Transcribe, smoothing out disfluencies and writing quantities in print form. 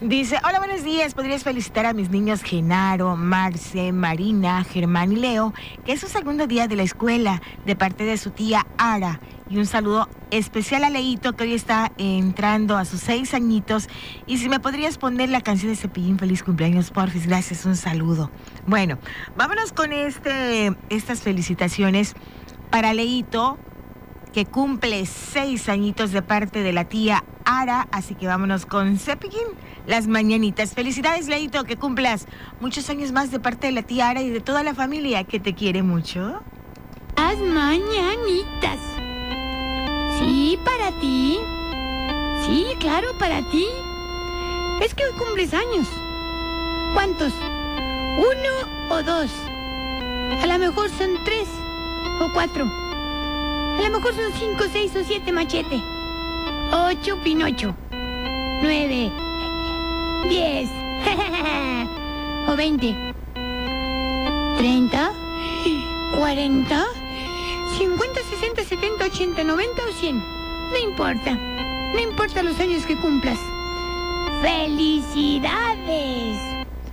Dice, hola, buenos días. ¿Podrías felicitar a mis niños Genaro, Marce, Marina, Germán y Leo, que es su segundo día de la escuela, de parte de su tía Ara? Y un saludo especial a Leito, que hoy está entrando a sus 6 añitos. Y si me podrías poner la canción de Cepillín, feliz cumpleaños, porfis. Gracias, un saludo. Bueno, vámonos con estas felicitaciones para Leito, que cumple 6 añitos de parte de la tía Ara. Así que vámonos con Cepillín, las mañanitas. Felicidades, Leito, que cumplas muchos años más de parte de la tía Ara y de toda la familia que te quiere mucho. Las mañanitas. Sí, para ti. Sí, claro, para ti. Es que hoy cumples años. ¿Cuántos? 1 o 2. A lo mejor son 3 o 4. A lo mejor son 5, 6 o 7, Machete. 8, Pinocho. 9, 10 o 20. 30, 40, 50, 60, 70, 80, 90 o 100. No importa. No importa los años que cumplas. ¡Felicidades!